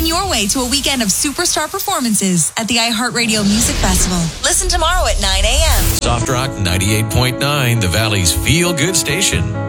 Win your way to a weekend of superstar performances at the iHeartRadio Music Festival. Listen tomorrow at 9 a.m. Soft Rock 98.9, the Valley's feel-good station.